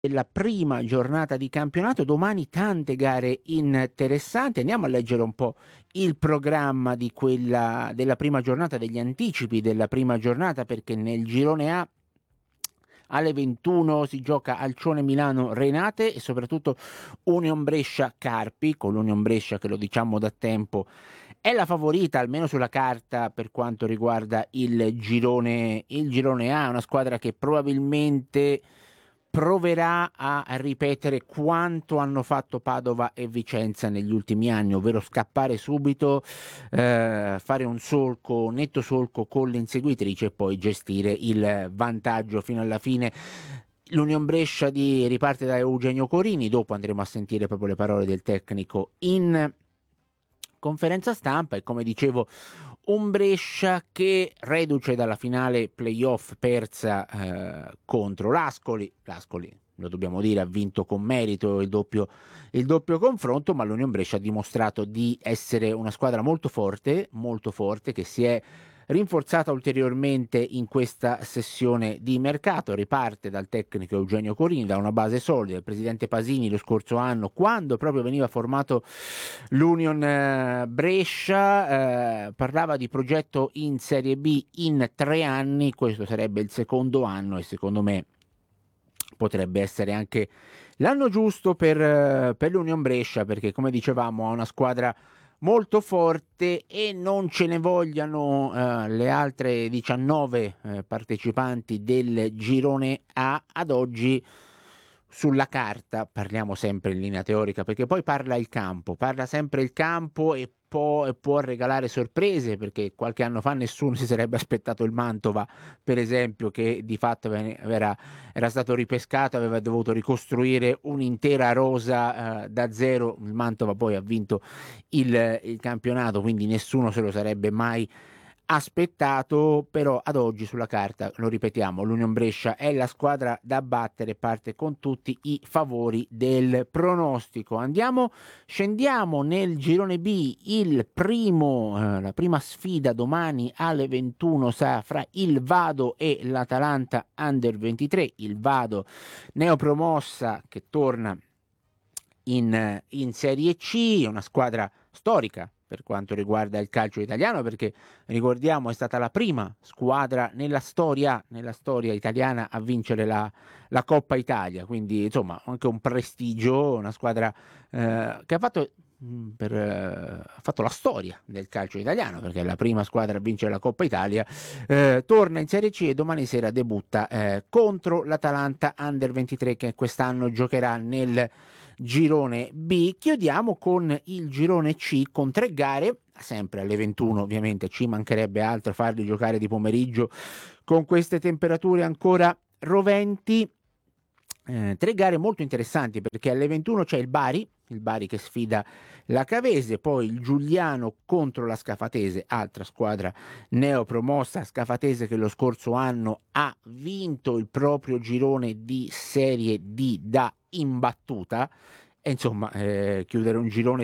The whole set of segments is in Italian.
della prima giornata di campionato. Domani tante gare interessanti. Andiamo a leggere un po' il programma di quella della prima giornata, degli anticipi della prima giornata, perché nel girone A alle 21 si gioca Alcione Milano Renate e soprattutto Union Brescia Carpi, con l'Union Brescia che, lo diciamo da tempo, è la favorita almeno sulla carta per quanto riguarda il girone A, una squadra che probabilmente proverà a ripetere quanto hanno fatto Padova e Vicenza negli ultimi anni, ovvero scappare subito, fare un solco, netto solco con l'inseguitrice e poi gestire il vantaggio fino alla fine. L'Union Brescia riparte da Eugenio Corini, dopo andremo a sentire proprio le parole del tecnico in conferenza stampa. E come dicevo, un Brescia che, reduce dalla finale playoff persa contro l'Ascoli, lo dobbiamo dire, ha vinto con merito il doppio confronto, ma l'Union Brescia ha dimostrato di essere una squadra molto forte, che si è rinforzata ulteriormente in questa sessione di mercato. Riparte dal tecnico Eugenio Corini, da una base solida. Il presidente Pasini lo scorso anno, quando proprio veniva formato l'Union Brescia, parlava di progetto in Serie B in 3 anni. Questo sarebbe il secondo anno e secondo me potrebbe essere anche l'anno giusto per l'Union Brescia, perché come dicevamo ha una squadra molto forte e non ce ne vogliano le altre 19 partecipanti del girone A ad oggi. Sulla carta, parliamo sempre in linea teorica, perché poi parla sempre il campo e può regalare sorprese, perché qualche anno fa nessuno si sarebbe aspettato il Mantova, per esempio, che di fatto era stato ripescato, aveva dovuto ricostruire un'intera rosa da zero. Il Mantova poi ha vinto il campionato, quindi nessuno se lo sarebbe mai aspettato. Però ad oggi sulla carta, lo ripetiamo, l'Union Brescia è la squadra da battere, parte con tutti i favori del pronostico. Scendiamo nel girone B. La prima sfida domani alle 21 sarà fra il Vado e l'Atalanta Under 23. Il Vado neopromossa che torna in Serie C, una squadra storica per quanto riguarda il calcio italiano, perché ricordiamo è stata la prima squadra nella storia italiana a vincere la Coppa Italia, quindi insomma anche un prestigio, una squadra che ha fatto la storia del calcio italiano, perché è la prima squadra a vincere la Coppa Italia. Torna in Serie C e domani sera debutta contro l'Atalanta Under 23, che quest'anno giocherà nel girone B. Chiudiamo con il girone C, con 3 gare, sempre alle 21, ovviamente ci mancherebbe altro farli giocare di pomeriggio con queste temperature ancora roventi. 3 gare molto interessanti, perché alle 21 c'è il Bari che sfida la Cavese, poi il Giuliano contro la Scafatese, altra squadra neopromossa, Scafatese che lo scorso anno ha vinto il proprio girone di Serie D da imbattuta. E insomma, chiudere un girone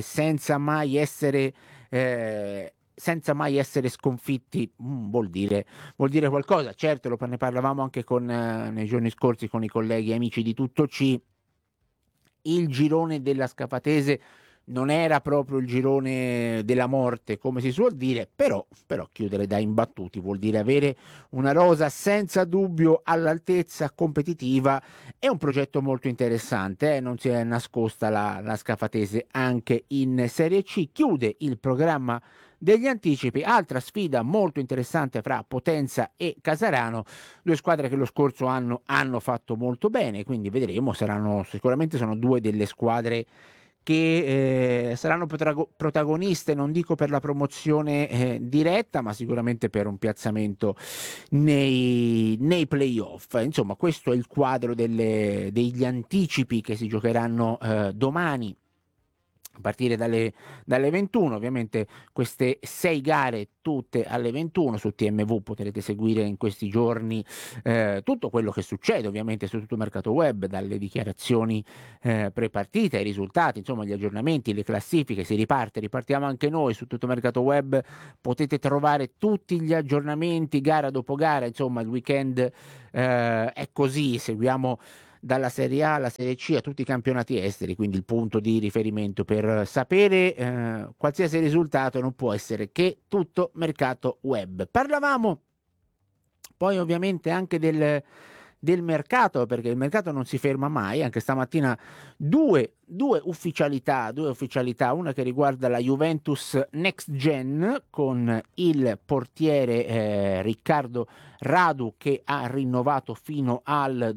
senza mai essere sconfitti, vuol dire qualcosa. Certo, ne parlavamo anche nei giorni scorsi con i colleghi e amici di Tutto C. Il girone della Scafatese non era proprio il girone della morte, come si suol dire, però chiudere da imbattuti vuol dire avere una rosa senza dubbio all'altezza, competitiva. È un progetto molto interessante, non si è nascosta la Scafatese anche in Serie C. Chiude il programma degli anticipi, altra sfida molto interessante fra Potenza e Casarano, 2 squadre che lo scorso anno hanno fatto molto bene, quindi vedremo. Sicuramente sono 2 delle squadre che saranno protagoniste, non dico per la promozione diretta, ma sicuramente per un piazzamento nei playoff. Insomma, questo è il quadro degli anticipi che si giocheranno domani a partire dalle 21. Ovviamente queste 6 gare tutte alle 21 su TMV. Potrete seguire in questi giorni tutto quello che succede ovviamente su tutto il mercato web, dalle dichiarazioni pre-partita, ai risultati, insomma gli aggiornamenti, le classifiche. Ripartiamo anche noi su tutto il mercato web. Potete trovare tutti gli aggiornamenti gara dopo gara. Insomma, il weekend è così, seguiamo dalla Serie A alla Serie C a tutti i campionati esteri, quindi il punto di riferimento per sapere qualsiasi risultato non può essere che tutto mercato web. Parlavamo poi ovviamente anche del mercato, perché il mercato non si ferma mai. Anche stamattina due ufficialità, una che riguarda la Juventus Next Gen con il portiere Riccardo Radu, che ha rinnovato fino al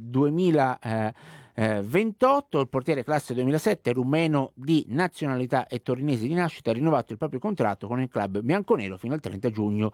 2028, il portiere classe 2007, rumeno di nazionalità e torinese di nascita, ha rinnovato il proprio contratto con il club bianconero fino al 30 giugno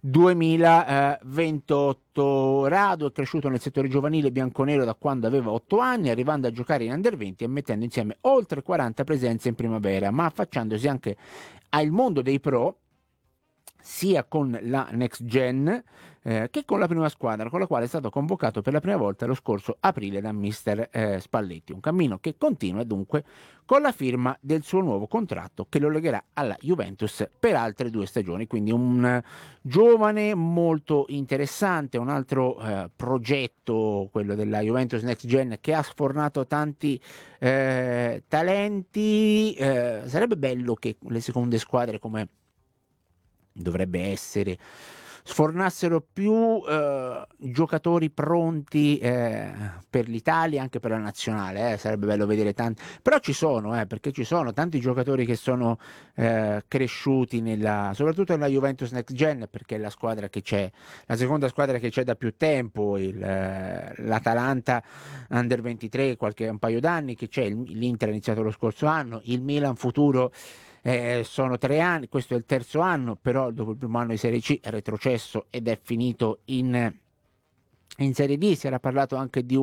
2028. Radu è cresciuto nel settore giovanile bianconero da quando aveva 8 anni, arrivando a giocare in Under 20 e mettendo insieme oltre 40 presenze in primavera, ma affacciandosi anche al mondo dei pro, sia con la Next Gen che con la prima squadra, con la quale è stato convocato per la prima volta lo scorso aprile da mister Spalletti. Un cammino che continua dunque con la firma del suo nuovo contratto che lo legherà alla Juventus per altre 2 stagioni. Quindi un giovane molto interessante, un altro progetto, quello della Juventus Next Gen, che ha sfornato tanti talenti. Sarebbe bello che le seconde squadre, come dovrebbe essere, sfornassero più giocatori pronti per l'Italia, anche per la nazionale. Sarebbe bello vedere tanti, però ci sono, perché ci sono tanti giocatori che sono cresciuti soprattutto nella Juventus Next Gen, perché è la squadra che c'è, la seconda squadra che c'è da più tempo. L'Atalanta Under 23 un paio d'anni che c'è, l'Inter ha iniziato lo scorso anno, il Milan futuro sono 3 anni, questo è il terzo anno, però dopo il primo anno di Serie C è retrocesso ed è finito in Serie D. Si era parlato anche di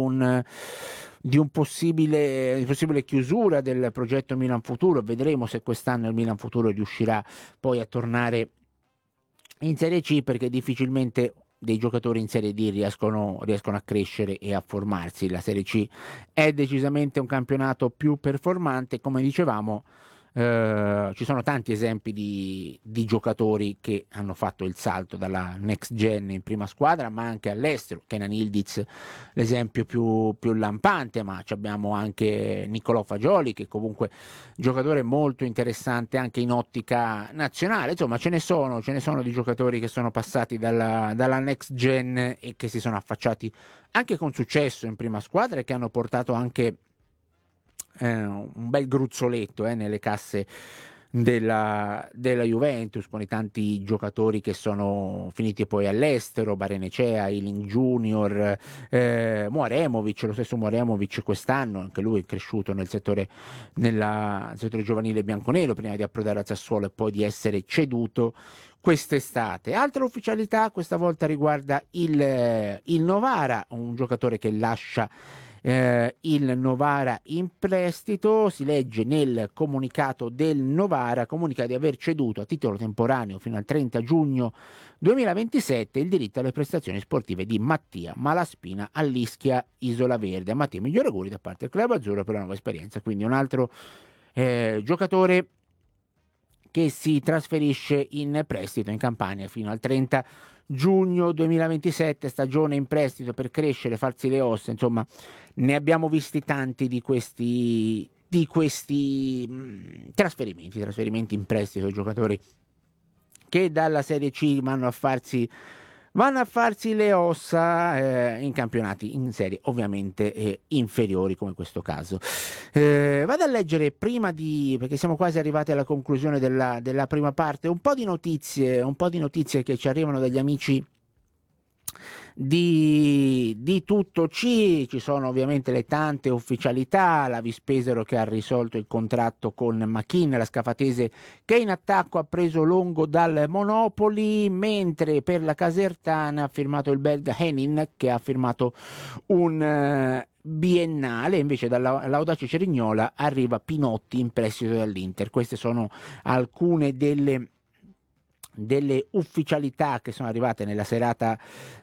possibile chiusura del progetto Milan Futuro. Vedremo se quest'anno il Milan Futuro riuscirà poi a tornare in Serie C, perché difficilmente dei giocatori in Serie D riescono a crescere e a formarsi. La Serie C è decisamente un campionato più performante, come dicevamo. Ci sono tanti esempi di giocatori che hanno fatto il salto dalla Next Gen in prima squadra, ma anche all'estero. Kenan Yildiz, l'esempio più lampante, ma abbiamo anche Niccolò Fagioli, che comunque giocatore molto interessante anche in ottica nazionale. Insomma, ce ne sono di giocatori che sono passati dalla Next Gen e che si sono affacciati anche con successo in prima squadra e che hanno portato anche un bel gruzzoletto nelle casse della Juventus, con i tanti giocatori che sono finiti poi all'estero: Barenecea, Ealing Junior, Moaremovic, lo stesso Moaremovic quest'anno, anche lui è cresciuto nel settore giovanile bianconero prima di approdare al Sassuolo e poi di essere ceduto quest'estate. Altra ufficialità questa volta riguarda il Novara, un giocatore che lascia il Novara in prestito. Si legge nel comunicato del Novara, comunica di aver ceduto a titolo temporaneo fino al 30 giugno 2027 il diritto alle prestazioni sportive di Mattia Malaspina all'Ischia Isola Verde. A Mattia, migliori auguri da parte del club azzurro per la nuova esperienza. Quindi un altro giocatore che si trasferisce in prestito in Campania fino al 30 giugno 2027, stagione in prestito per crescere, farsi le ossa. Insomma, ne abbiamo visti tanti di questi trasferimenti in prestito, giocatori che dalla Serie C vanno a farsi le ossa in campionati in serie ovviamente inferiori, come questo caso. Vado a leggere perché siamo quasi arrivati alla conclusione della prima parte, un po' di notizie che ci arrivano dagli amici di tutto ci sosono ovviamente le tante ufficialità: la Vispesero che ha risolto il contratto con Machin, la Scafatese che in attacco ha preso Longo dal Monopoli, mentre per la Casertana ha firmato il belga Henin, che ha firmato un biennale. Invece dall'Audace Cerignola arriva Pinotti in prestito dall'Inter. Queste sono alcune delle ufficialità che sono arrivate nella serata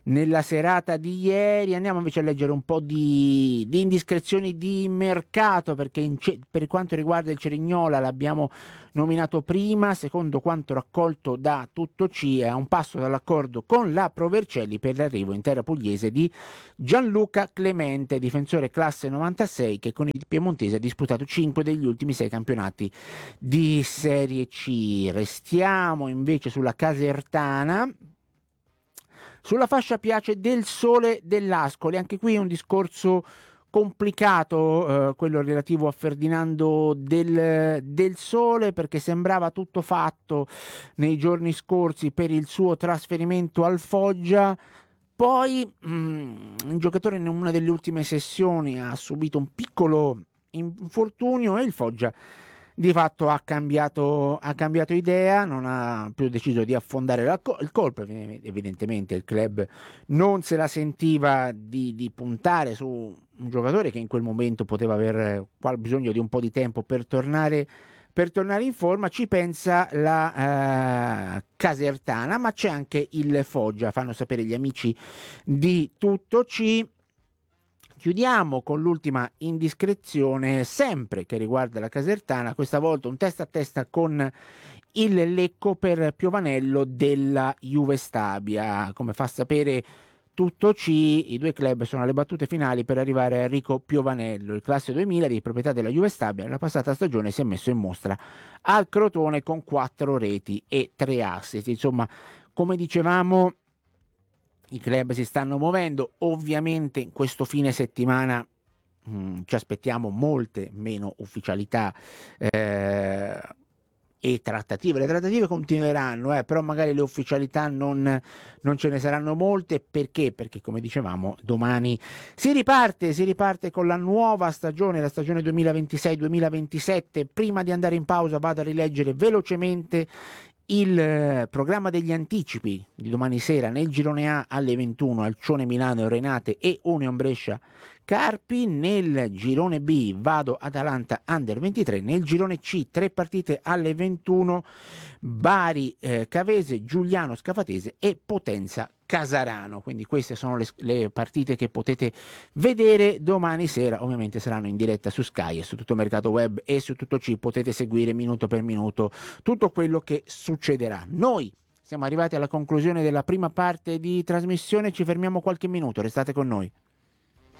nella serata di ieri. Andiamo invece a leggere un po' di indiscrezioni di mercato, perché per quanto riguarda il Cerignola l'abbiamo nominato prima, secondo quanto raccolto da Tutto C è a un passo dall'accordo con la Provercelli per l'arrivo in terra pugliese di Gianluca Clemente, difensore classe 96 che con il piemontese ha disputato 5 degli ultimi 6 campionati di Serie C. Restiamo invece sulla Casertana, sulla fascia Piace del Sole dell'Ascoli. Anche qui è un discorso complicato, quello relativo a Ferdinando del Sole, perché sembrava tutto fatto nei giorni scorsi per il suo trasferimento al Foggia. Poi il giocatore in una delle ultime sessioni ha subito un piccolo infortunio e il Foggia di fatto ha cambiato idea, non ha più deciso di affondare il colpo. Evidentemente il club non se la sentiva di puntare su un giocatore che in quel momento poteva aver bisogno di un po' di tempo per tornare in forma. Ci pensa la Casertana, ma c'è anche il Foggia, fanno sapere gli amici di Tutto C. Chiudiamo con l'ultima indiscrezione, sempre che riguarda la Casertana, questa volta un testa a testa con il Lecco per Piovanello della Juve Stabia. Come fa sapere Tutto C, i due club sono alle battute finali per arrivare a Enrico Piovanello. Il classe 2000 di proprietà della Juve Stabia nella passata stagione si è messo in mostra al Crotone con 4 reti e 3 assist. Insomma, come dicevamo, i club si stanno muovendo. Ovviamente in questo fine settimana ci aspettiamo molte meno ufficialità e trattative. Le trattative continueranno, però magari le ufficialità non ce ne saranno molte. Perché? Perché come dicevamo domani si riparte con la nuova stagione, la stagione 2026-2027. Prima di andare in pausa vado a rileggere velocemente il programma degli anticipi di domani sera. Nel girone A alle 21 Alcione Milano Renate e Union Brescia Carpi. Nel girone B vado Atalanta Under 23. Nel girone C 3 partite alle 21 Bari Cavese, Giuliano Scafatese e Potenza Casarano. Quindi queste sono le partite che potete vedere domani sera. Ovviamente saranno in diretta su Sky e su tutto il mercato web e su Tutto C. Potete seguire minuto per minuto tutto quello che succederà. Noi siamo arrivati alla conclusione della prima parte di trasmissione, ci fermiamo qualche minuto, restate con noi.